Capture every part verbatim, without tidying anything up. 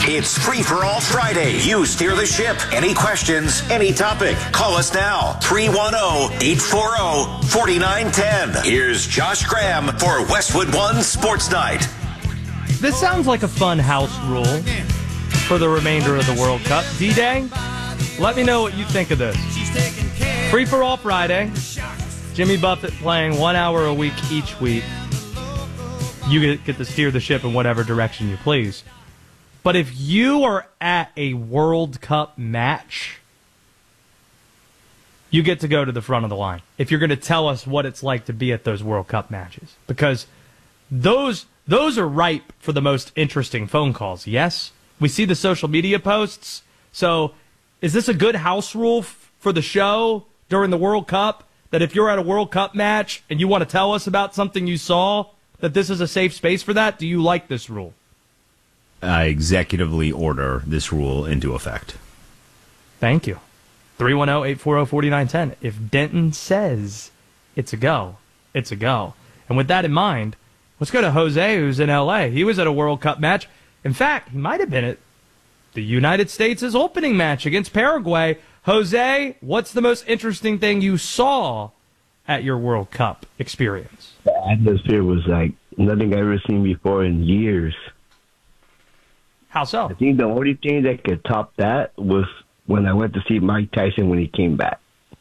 It's Free for All Friday. You steer the ship. Any questions, any topic. Call us now. three one zero, eight four zero, four nine one zero. Here's Josh Graham for Westwood One Sports Night. This sounds like a fun house rule for the remainder of the World Cup. D-Day, let me know what you think of this. Free for All Friday. Jimmy Buffett playing one hour a week each week. You get, get to steer the ship in whatever direction you please. But if you are at a World Cup match, you get to go to the front of the line. If you're going to tell us what it's like to be at those World Cup matches. Because those those are ripe for the most interesting phone calls, yes? We see the social media posts. So is this a good house rule f- for the show during the World Cup? That if you're at a World Cup match and you want to tell us about something you saw, that this is a safe space for that? Do you like this rule? I executively order this rule into effect. Thank you. three one zero, eight four zero, four nine one zero. If Denton says it's a go, it's a go. And with that in mind, let's go to Jose, who's in L A. He was at a World Cup match. In fact, he might have been at the United States' opening match against Paraguay. Jose, what's the most interesting thing you saw at your World Cup experience? The atmosphere was like nothing I've ever seen before in years. How so? I think the only thing that could top that was when I went to see Mike Tyson when he came back.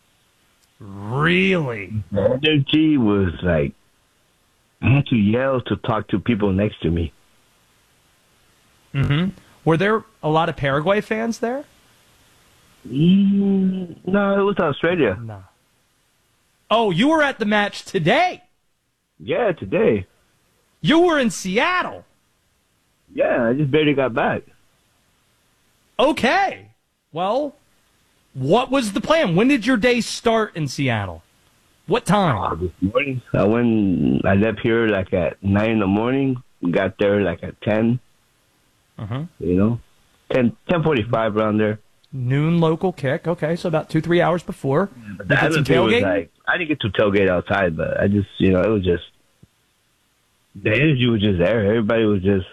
Really? The energy was like, I had to yell to talk to people next to me. Mm-hmm. Were there a lot of Paraguay fans there? Mm, no, it was Australia. No. Oh, you were at the match today? Yeah, today. You were in Seattle? Yeah, I just barely got back. Okay. Well, what was the plan? When did your day start in Seattle? What time? Oh, this morning. I went, I left here like at nine in the morning. Got there like at ten. Uh-huh. You know, ten, ten forty-five around there. Noon local kick. Okay, so about two, three hours before. Yeah, but the atmosphere was like, I didn't get to tailgate outside, but I just, you know, it was just, the energy was just there. Everybody was just,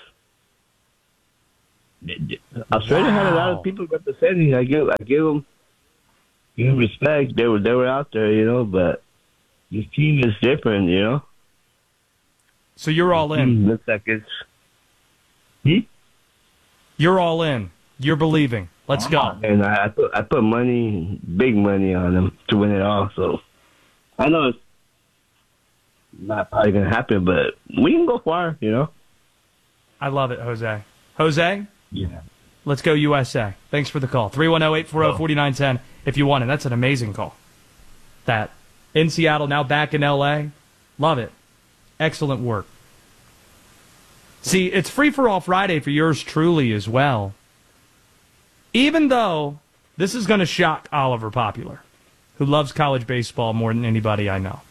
Australia wow. had a lot of people representing. I give, I give them, give them respect. They were, they were out there, you know, but this team is different, you know. So you're all in. Looks like it's, hmm? You're all in. You're believing. Let's go. And I, I put I put money, big money on them to win it all. So I know it's not probably gonna happen, but we can go far, you know. I love it, Jose. Jose? Yeah. Let's go U S A. Thanks for the call. three one zero, eight four zero, four nine one zero if you want it. That's an amazing call. That in Seattle, now back in L A. Love it. Excellent work. See, it's Free for All Friday for yours truly as well. Even though this is going to shock Oliver Popular, who loves college baseball more than anybody I know.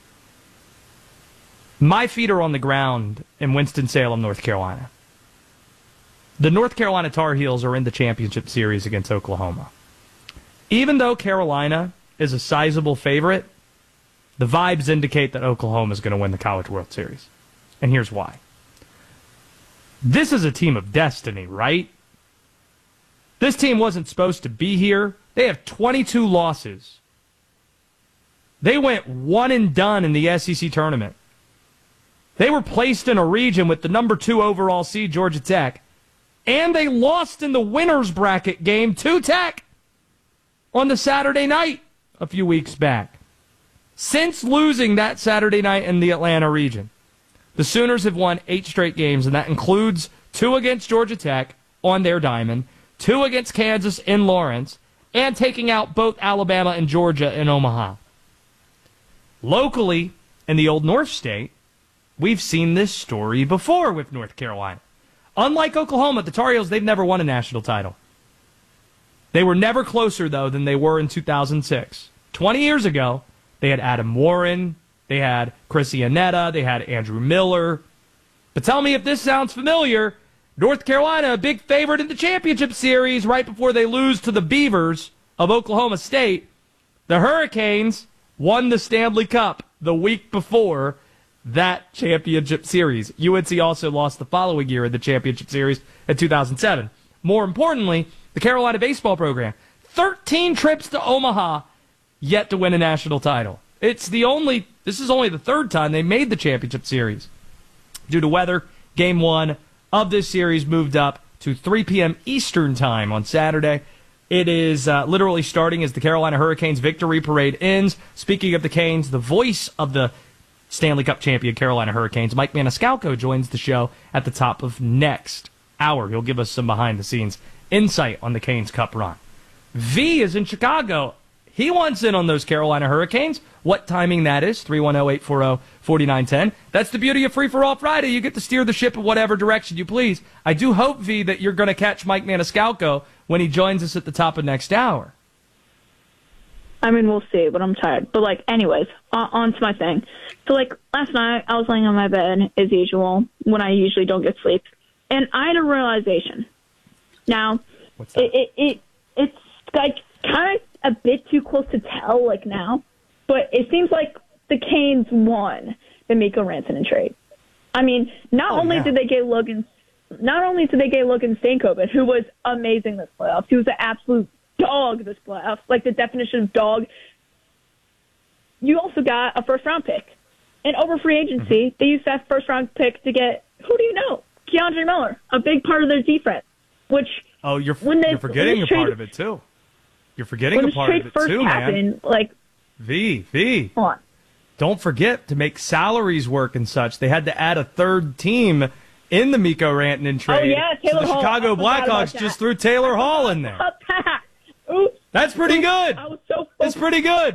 My feet are on the ground in Winston-Salem, North Carolina. The North Carolina Tar Heels are in the championship series against Oklahoma. Even though Carolina is a sizable favorite, the vibes indicate that Oklahoma is going to win the College World Series. And here's why. This is a team of destiny, right? This team wasn't supposed to be here. They have twenty-two losses. They went one and done in the S E C tournament. They were placed in a region with the number two overall seed, Georgia Tech, and they lost in the winner's bracket game to Tech on the Saturday night a few weeks back. Since losing that Saturday night in the Atlanta region, the Sooners have won eight straight games, and that includes two against Georgia Tech on their diamond, two against Kansas in Lawrence, and taking out both Alabama and Georgia in Omaha. Locally, in the Old North State, we've seen this story before with North Carolina. Unlike Oklahoma, the Tar Heels, they've never won a national title. They were never closer, though, than they were in two thousand six. twenty years ago, they had Adam Warren, they had Chris Iannetta, they had Andrew Miller. But tell me if this sounds familiar. North Carolina, a big favorite in the championship series right before they lose to the Beavers of Oklahoma State. The Hurricanes won the Stanley Cup the week before that championship series. U N C also lost the following year in the championship series in two thousand seven. more importantly, the Carolina baseball program, thirteen trips to Omaha, yet to win a national title. It's the only, this is only the third time they made the championship series. Due to weather, game one of this series moved up to three p.m. Eastern time on Saturday. It is uh, literally starting as the Carolina Hurricanes victory parade ends. Speaking of the Canes, the voice of the Stanley Cup champion Carolina Hurricanes, Mike Maniscalco, joins the show at the top of next hour. He'll give us some behind-the-scenes insight on the Canes Cup run. V is in Chicago. He wants in on those Carolina Hurricanes. What timing that is, three one zero, eight four zero, four nine one zero. That's the beauty of Free For All Friday. You get to steer the ship in whatever direction you please. I do hope, V, that you're going to catch Mike Maniscalco when he joins us at the top of next hour. I mean, we'll see, but I'm tired. But, like, anyways, on, on to my thing. So, like, last night I was laying on my bed, as usual, when I usually don't get sleep, and I had a realization. Now, What's that? It, it, it it's, like, kind of a bit too close to tell, like, now, but it seems like the Canes won the Mikko Rantanen trade. I mean, not Oh, only yeah. did they get Logan, not only did they get Logan Stankoven, who was amazing this playoffs, he was an absolute dog this playoffs, like the definition of dog. You also got a first-round pick. And over free agency, Mm-hmm. they used that first-round pick to get, who do you know? Keandre Miller, a big part of their defense, which Oh, you're, when they- you're forgetting when a this part trade- of it, too. You're forgetting when a this part trade of it, first too, man. happened, like, V, V. come on. Don't forget to make salaries work and such. They had to add a third team in the Mikko Rantanen trade. Oh, yeah, so Taylor the Hall. Chicago I forgot about Blackhawks that. just threw Taylor Hall in there. Oops, That's pretty good. I was so That's pretty good.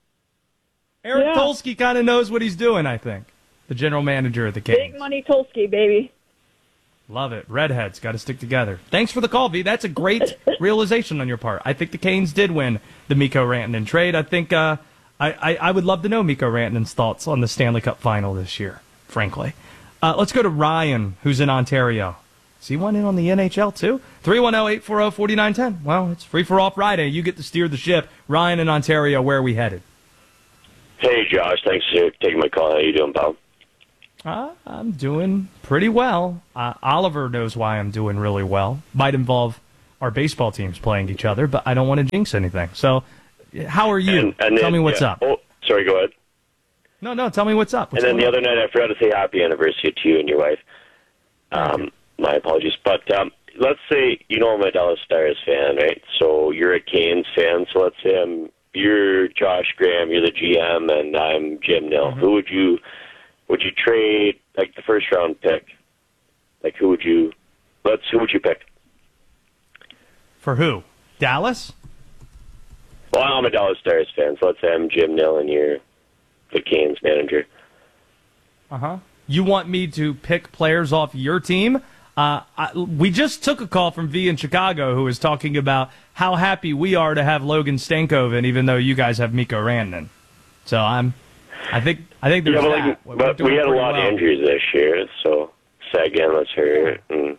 Eric Yeah. Tolsky kind of knows what he's doing, I think. The general manager of the Canes. big money Tolsky, baby. Love it. Redheads got to stick together. Thanks for the call, V. That's a great realization on your part. I think the Canes did win the Mikko Rantanen trade. I think uh, I, I, I would love to know Mikko Rantanen's thoughts on the Stanley Cup final this year, frankly. Uh, let's go to Ryan, who's in Ontario. Is he one in on the N H L, too? three one zero, eight four zero, four nine one zero. Well, it's Free For All Friday. You get to steer the ship. Ryan in Ontario, where are we headed? Hey, Josh. Thanks for taking my call. How you doing, pal? Uh, I'm doing pretty well. Uh, Oliver knows why I'm doing really well. Might involve our baseball teams playing each other, but I don't want to jinx anything. So, how are you? And, and tell then, me what's yeah. up. Oh, sorry, go ahead. No, no, tell me what's up. What's and then the going other night, I forgot to say happy anniversary to you and your wife. Um, my apologies. But um, let's say, you know I'm a Dallas Stars fan, right? So you're a Canes fan. So let's say I'm, you're Josh Graham, you're the G M, and I'm Jim Nill. Mm-hmm. Who would you would you trade, like, the first round pick? Like, who would you, let's, who would you pick? For who? Dallas? Well, I'm a Dallas Stars fan, so let's say I'm Jim Nill and you're the Canes manager. Uh-huh. You want me to pick players off your team? Uh, I, we just took a call from V in Chicago who was talking about how happy we are to have Logan Stankoven, even though you guys have Mikko Rantanen. So I'm, I think, I think there's Yeah, but, that. like, We're but doing we had a pretty lot well. of injuries this year, so Sagan was hurt. And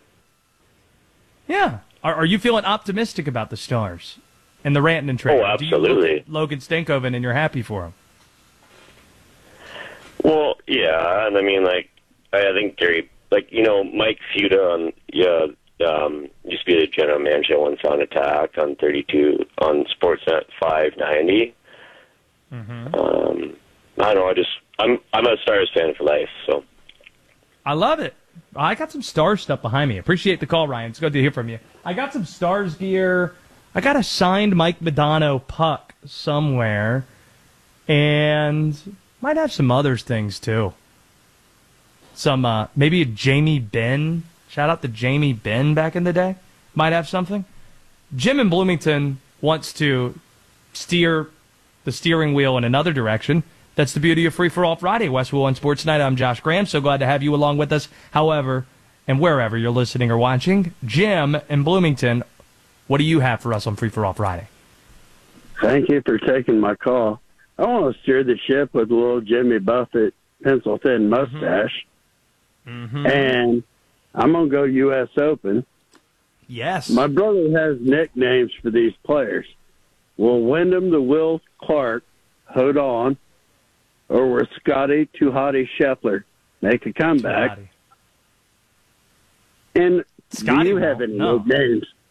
Yeah. Are, are you feeling optimistic about the Stars and the Rantanen trade? Oh, Do you look absolutely. at Logan Stankoven and you're happy for him? well, yeah, and I mean, like, I, I think Gary, like, you know, Mike Fuda on, yeah, um, used to be the general manager once on Attack on thirty-two on Sportsnet five ninety. Mm-hmm. Um, I don't know. I just I'm I'm a Stars fan for life. So I love it. I got some Stars stuff behind me. Appreciate the call, Ryan. It's good to hear from you. I got some Stars gear. I got a signed Mike Modano puck somewhere, and might have some other things too. Some uh, maybe a Jamie Benn. Shout out to Jamie Benn back in the day. Might have something. Jim in Bloomington wants to steer the steering wheel in another direction. That's the beauty of Free For All Friday, Westwood One Sports Night. I'm Josh Graham. So glad to have you along with us. However, and wherever you're listening or watching, Jim in Bloomington, what do you have for us on Free For All Friday? Thank you for taking my call. I want to steer the ship with a little Jimmy Buffett pencil thin mustache. Mm-hmm. And I'm going to go U S Open. Yes. My brother has nicknames for these players. Will Wyndham the Will Clark hold on, or will Scotty Too Hottie Scheffler make a comeback? Scotty. And Scotty do you won't, have any no. nicknames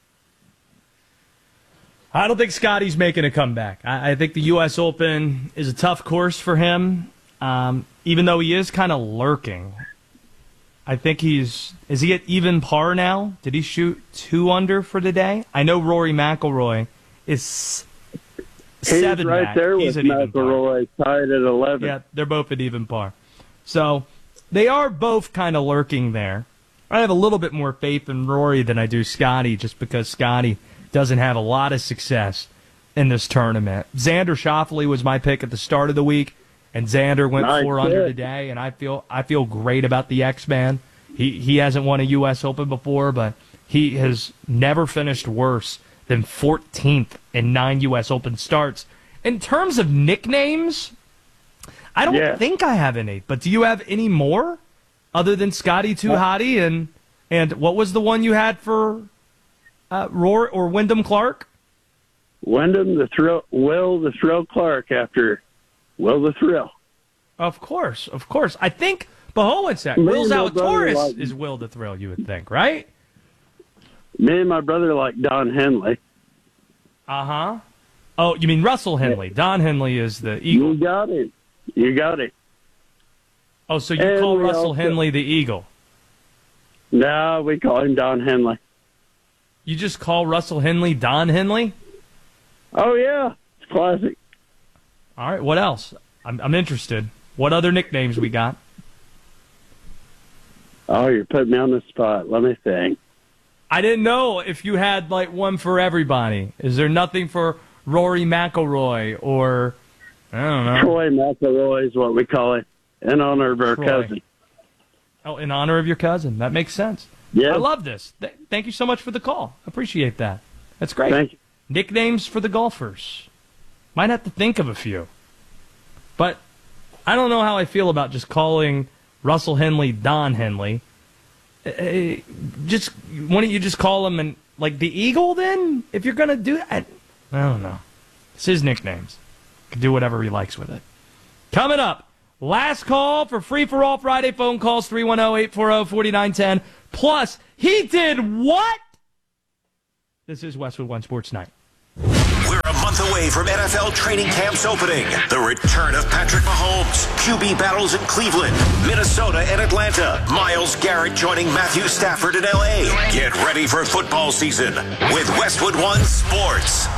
I don't think Scotty's making a comeback. I, I think the U S Open is a tough course for him, um, even though he is kind of lurking. I think he's... Is he at even par now? Did he shoot two under for today? I know Rory McIlroy is seven He's right back. there He's with at even par. McIlroy, tied at eleven. Yeah, they're both at even par. So they are both kind of lurking there. I have a little bit more faith in Rory than I do Scotty, just because Scotty doesn't have a lot of success in this tournament. Xander Schauffele was my pick at the start of the week, and Xander went Nice four pick. under today, and I feel I feel great about the X-Man. He he hasn't won a U S Open before, but he has never finished worse than fourteenth in nine U S Open starts. In terms of nicknames, I don't Yeah. think I have any, but do you have any more other than Scotty Too Hottie and and what was the one you had for uh, Roar or Wyndham Clark? Wyndham the Thrill, Will the Thrill Clark after Will the Thrill. Of course, of course. I think Bohowitzek, Me Will and my brother Zalatoris like- is Will the Thrill, you would think, right? Me and my brother like Don Henley. Uh-huh. Oh, you mean Russell Henley. Don Henley is the Eagle. You got it. You got it. Oh, so you And call we Russell also- Henley the Eagle. No, we call him Don Henley. You just call Russell Henley Don Henley? Oh, yeah. It's classic. All right, what else? I'm, I'm interested. What other nicknames we got? Oh, you're putting me on the spot. Let me think. I didn't know if you had, like, one for everybody. Is there nothing for Rory McIlroy or, I don't know. Troy McIlroy is what we call it, in honor of our Troy. cousin. Oh, in honor of your cousin. That makes sense. Yeah. I love this. Th- thank you so much for the call. Appreciate that. That's great. Thank you. Nicknames for the golfers. Might have to think of a few. But I don't know how I feel about just calling Russell Henley Don Henley. Uh, just why don't you just call him and like the Eagle then? If you're gonna do that, I don't know. It's his nicknames. Can do whatever he likes with it. Coming up, last call for free for all Friday phone calls three one zero, eight four zero, four nine one zero. Plus, he did what? This is Westwood One Sports Night. We're a month away from N F L training camps opening. The return of Patrick Mahomes. Q B battles in Cleveland, Minnesota, and Atlanta. Myles Garrett joining Matthew Stafford in L A. Get ready for football season with Westwood One Sports.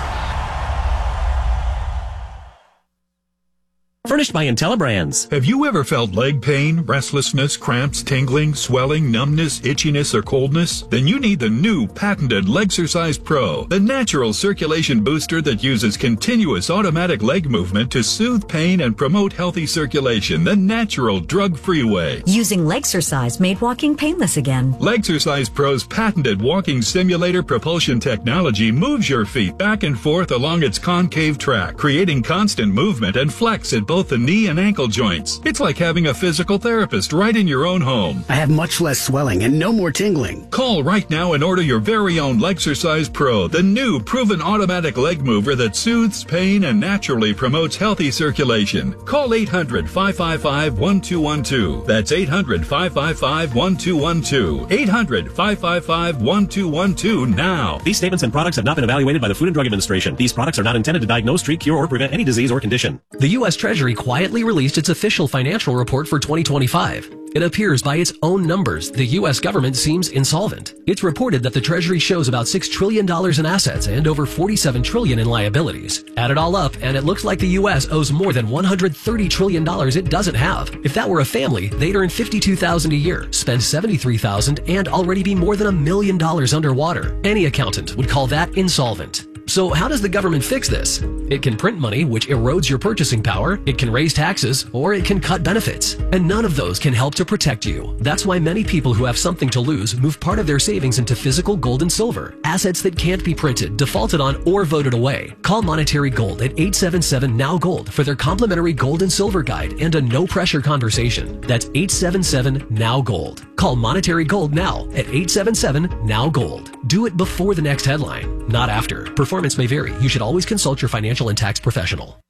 Furnished by IntelliBrands. Have you ever felt leg pain, restlessness, cramps, tingling, swelling, numbness, itchiness, or coldness? Then you need the new patented Legsercise Pro, the natural circulation booster that uses continuous automatic leg movement to soothe pain and promote healthy circulation the natural drug-free way. Using Legsercise made walking painless again. Legsercise Pro's patented walking simulator propulsion technology moves your feet back and forth along its concave track, creating constant movement and flex at both the knee and ankle joints. It's like having a physical therapist right in your own home. I have much less swelling and no more tingling. Call right now and order your very own Legsercise Pro, the new proven automatic leg mover that soothes pain and naturally promotes healthy circulation. Call eight hundred, five five five, one two one two. That's eight hundred, five five five, one two one two. eight hundred, five five five, one two one two now. These statements and products have not been evaluated by the Food and Drug Administration. These products are not intended to diagnose, treat, cure, or prevent any disease or condition. The U S Treasury quietly released its official financial report for twenty twenty-five. It appears by its own numbers, the U S government seems insolvent. It's reported that the Treasury shows about six trillion dollars in assets and over forty-seven trillion dollars in liabilities. Add it all up, and it looks like the U S owes more than one hundred thirty trillion dollars it doesn't have. If that were a family, they'd earn fifty-two thousand dollars a year, spend seventy-three thousand dollars, and already be more than a million dollars underwater. Any accountant would call that insolvent. So how does the government fix this? It can print money, which erodes your purchasing power, it can raise taxes, or it can cut benefits. And none of those can help to protect you. That's why many people who have something to lose move part of their savings into physical gold and silver, assets that can't be printed, defaulted on, or voted away. Call Monetary Gold at eight seven seven, N O W Gold for their complimentary gold and silver guide and a no-pressure conversation. That's eight seven seven, N O W Gold. Call Monetary Gold now at eight seven seven, N O W Gold. Do it before the next headline, not after. Performance may vary. You should always consult your financial and tax professional.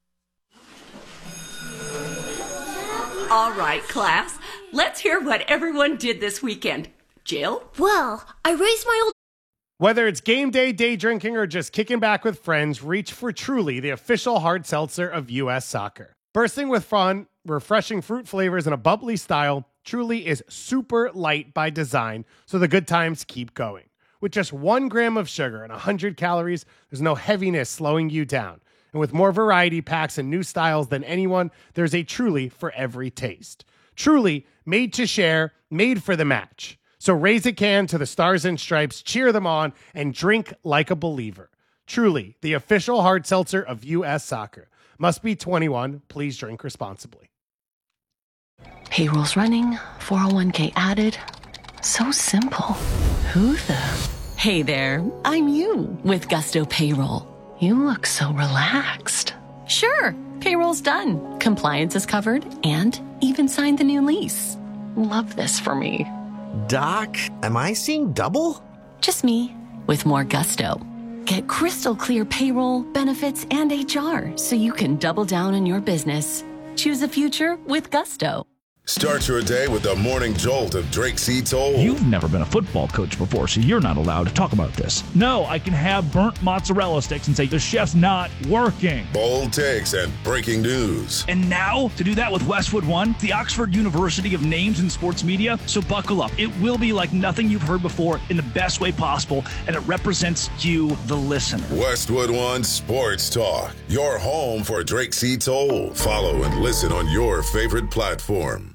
All right, class. Let's hear what everyone did this weekend. Jill? Well, I raised my old Whether it's game day, day drinking, or just kicking back with friends, reach for Truly, the official hard seltzer of U S Soccer. Bursting with fun, refreshing fruit flavors, and a bubbly style, Truly is super light by design, so the good times keep going. With just one gram of sugar and one hundred calories, there's no heaviness slowing you down. And with more variety packs and new styles than anyone, there's a Truly for every taste. Truly, made to share, made for the match. So raise a can to the Stars and Stripes, cheer them on, and drink like a believer. Truly, the official hard seltzer of U S Soccer. Must be twenty-one. Please drink responsibly. Payroll's running, four oh one k added. So simple. Who the? Hey there, I'm you with Gusto Payroll. You look so relaxed. Sure, payroll's done. Compliance is covered and even signed the new lease. Love this for me. Doc, am I seeing double? Just me, with more gusto. Get crystal clear payroll, benefits, and H R so you can double down on your business. Choose a future with gusto. Start your day with the morning jolt of Drake C. Toll. You've never been a football coach before, so you're not allowed to talk about this. No, I can have burnt mozzarella sticks and say the chef's not working. Bold takes and breaking news. And now, to do that with Westwood One, the Oxford University of Names in Sports Media. So buckle up. It will be like nothing you've heard before in the best way possible, and it represents you, the listener. Westwood One Sports Talk, your home for Drake C. Toll. Follow and listen on your favorite platform.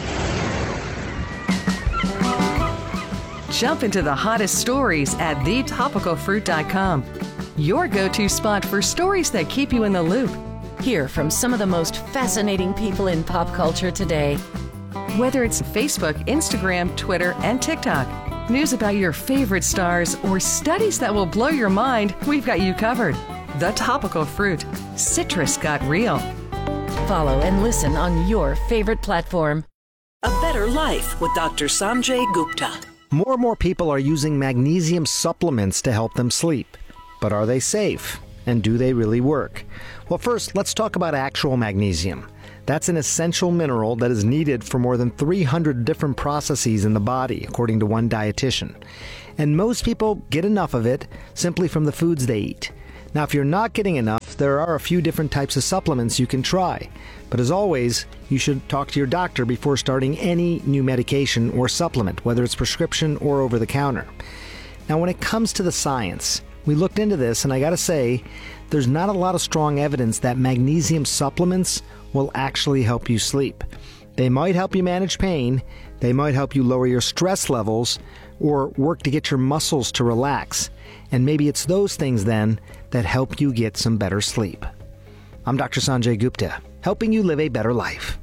Jump into the hottest stories at the topical fruit dot com. Your go-to spot for stories that keep you in the loop. Hear from some of the most fascinating people in pop culture today. Whether it's Facebook, Instagram, Twitter, and TikTok, news about your favorite stars, or studies that will blow your mind, we've got you covered. The Topical Fruit. Citrus got real. Follow and listen on your favorite platform. A Better Life with Doctor Sanjay Gupta. More and more people are using magnesium supplements to help them sleep. But are they safe? And do they really work? Well, first, let's talk about actual magnesium. That's an essential mineral that is needed for more than three hundred different processes in the body, according to one dietitian. And most people get enough of it simply from the foods they eat. Now, if you're not getting enough, there are a few different types of supplements you can try. But as always, you should talk to your doctor before starting any new medication or supplement, whether it's prescription or over the counter. Now, when it comes to the science, we looked into this, and I gotta say, there's not a lot of strong evidence that magnesium supplements will actually help you sleep. They might help you manage pain, they might help you lower your stress levels, or work to get your muscles to relax. And maybe it's those things then that help you get some better sleep. I'm Doctor Sanjay Gupta, helping you live a better life.